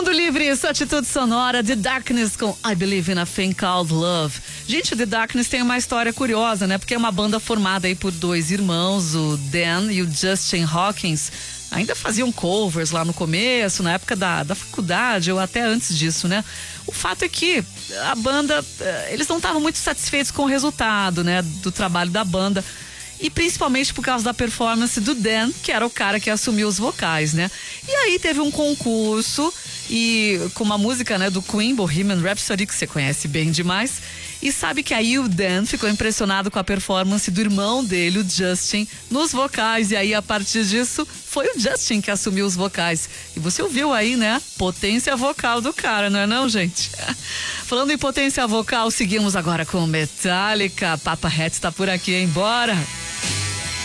Mundo Livre, sua atitude sonora, The Darkness com I Believe in a Thing Called Love. Gente, The Darkness tem uma história curiosa, né? Porque é uma banda formada aí por dois irmãos, o Dan e o Justin Hawkins. Ainda faziam covers lá no começo, na época da faculdade ou até antes disso, né? O fato é que a banda, eles não estavam muito satisfeitos com o resultado, né? Do trabalho da banda. E principalmente por causa da performance do Dan, que era o cara que assumiu os vocais, né? E aí teve um concurso e com uma música, né, do Queen, Bohemian Rhapsody, que você conhece bem demais. E sabe que aí o Dan ficou impressionado com a performance do irmão dele, o Justin, nos vocais. E aí, a partir disso, foi o Justin que assumiu os vocais. E você ouviu aí, né? Potência vocal do cara, não é não, gente? Falando em potência vocal, seguimos agora com Metallica. Papa Hat está por aqui, hein? Bora!